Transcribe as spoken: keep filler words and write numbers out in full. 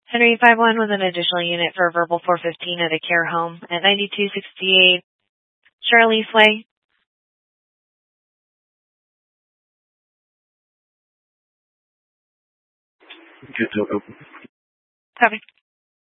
Henry five one with an additional unit for verbal four fifteen at a care home at ninety-two sixty-eight Charlize Way. Get to open. Copy.